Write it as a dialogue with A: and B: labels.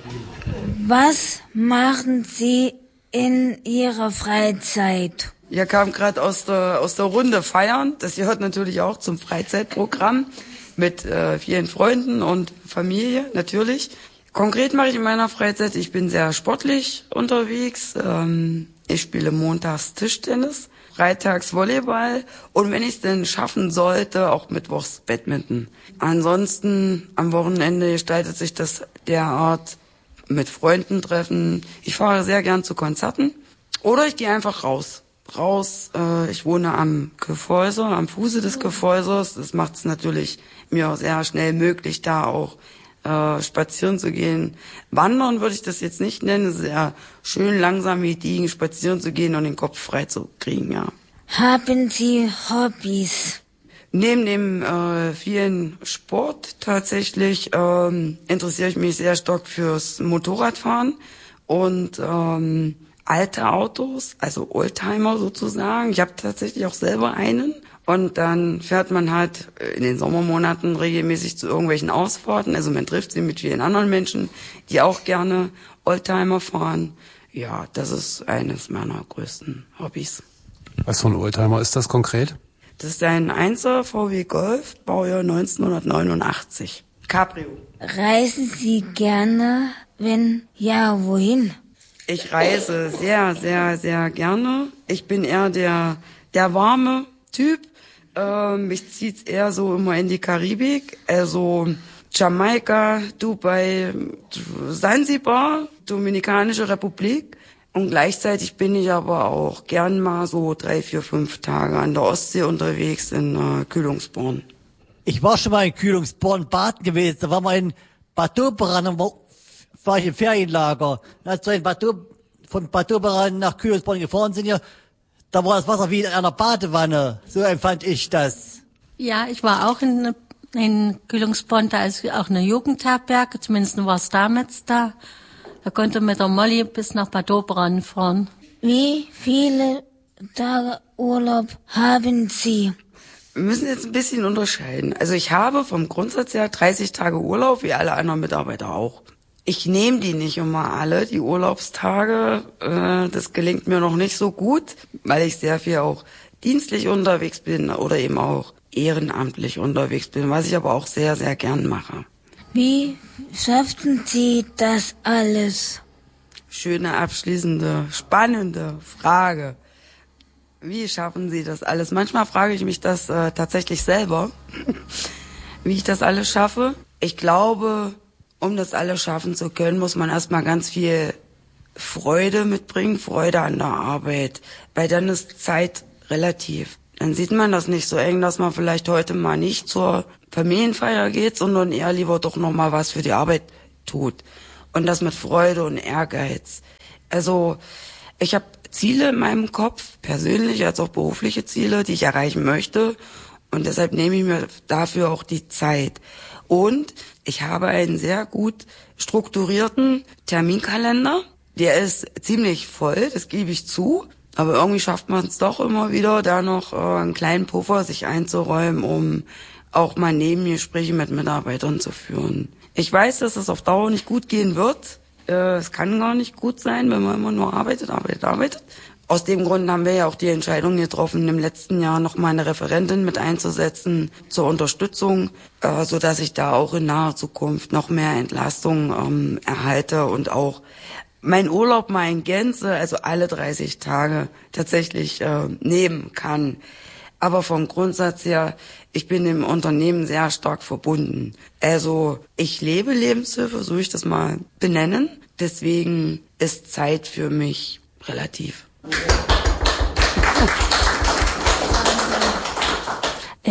A: Was machen Sie in Ihrer Freizeit?
B: Ich kam gerade aus der Runde feiern. Das gehört natürlich auch zum Freizeitprogramm mit vielen Freunden und Familie natürlich. Konkret mache ich in meiner Freizeit, ich bin sehr sportlich unterwegs. Ich spiele montags Tischtennis, freitags Volleyball und wenn ich es denn schaffen sollte, auch mittwochs Badminton. Ansonsten am Wochenende gestaltet sich das derart mit Freunden treffen. Ich fahre sehr gern zu Konzerten oder ich gehe einfach raus. Ich wohne am Kyffhäuser, am Fuße des Kyffhäusers. Das macht es natürlich mir sehr schnell möglich, da auch spazieren zu gehen. Wandern würde ich das jetzt nicht nennen. Es ist eher schön langsam gediegen spazieren zu gehen und den Kopf frei zu kriegen, ja.
A: Haben Sie Hobbys?
B: Neben dem vielen Sport tatsächlich interessiere ich mich sehr stark fürs Motorradfahren und alte Autos, also Oldtimer sozusagen. Ich habe tatsächlich auch selber einen. Und dann fährt man halt in den Sommermonaten regelmäßig zu irgendwelchen Ausfahrten. Also man trifft sich mit vielen anderen Menschen, die auch gerne Oldtimer fahren. Ja, das ist eines meiner größten Hobbys.
C: Was für ein Oldtimer ist das konkret?
B: Das ist ein 1er VW Golf, Baujahr 1989. Cabrio.
A: Reisen Sie gerne? Wenn ja, wohin?
B: Ich reise sehr, sehr, sehr gerne. Ich bin eher der warme Typ. Mich zieht's eher so immer in die Karibik, also Jamaika, Dubai, Sansibar, Dominikanische Republik. Und gleichzeitig bin ich aber auch gern mal so 3, 4, 5 Tage an der Ostsee unterwegs in Kühlungsborn.
D: Ich war schon mal in Kühlungsborn baden gewesen. Da war mal in Bad Doberan, war ich im Ferienlager. Als wir von Bad Doberan nach Kühlungsborn gefahren sind, da war das Wasser wie in einer Badewanne. So empfand ich das.
E: Ja, ich war auch in Kühlungsborn, da ist auch eine Jugendherberge, zumindest war es damals da. Da konnte man mit der Molly bis nach Bad Doberan fahren.
A: Wie viele Tage Urlaub haben Sie?
B: Wir müssen jetzt ein bisschen unterscheiden. Also ich habe vom Grundsatz her 30 Tage Urlaub, wie alle anderen Mitarbeiter auch. Ich nehme die nicht immer alle, die Urlaubstage. Das gelingt mir noch nicht so gut, weil ich sehr viel auch dienstlich unterwegs bin oder eben auch ehrenamtlich unterwegs bin, was ich aber auch sehr, sehr gern mache.
A: Wie schafften Sie das alles?
B: Schöne, abschließende, spannende Frage. Wie schaffen Sie das alles? Manchmal frage ich mich das tatsächlich selber, wie ich das alles schaffe. Ich glaube, um das alles schaffen zu können, muss man erstmal ganz viel Freude mitbringen, Freude an der Arbeit. Weil dann ist Zeit relativ. Dann sieht man das nicht so eng, dass man vielleicht heute mal nicht zur Familienfeier geht, sondern eher lieber doch nochmal was für die Arbeit tut. Und das mit Freude und Ehrgeiz. Also ich habe Ziele in meinem Kopf, persönliche als auch berufliche Ziele, die ich erreichen möchte. Und deshalb nehme ich mir dafür auch die Zeit. Und ich habe einen sehr gut strukturierten Terminkalender. Der ist ziemlich voll, das gebe ich zu. Aber irgendwie schafft man es doch immer wieder, da noch einen kleinen Puffer sich einzuräumen, um auch mal Nebengespräche mit Mitarbeitern zu führen. Ich weiß, dass es auf Dauer nicht gut gehen wird. Es kann gar nicht gut sein, wenn man immer nur arbeitet. Aus dem Grund haben wir ja auch die Entscheidung getroffen, im letzten Jahr noch mal eine Referentin mit einzusetzen zur Unterstützung, so dass ich da auch in naher Zukunft noch mehr Entlastung erhalte und auch mein Urlaub mal in Gänze, also alle 30 Tage tatsächlich nehmen kann. Aber vom Grundsatz her, ich bin im Unternehmen sehr stark verbunden. Also ich lebe Lebenshilfe, so will ich das mal benennen. Deswegen ist Zeit für mich relativ.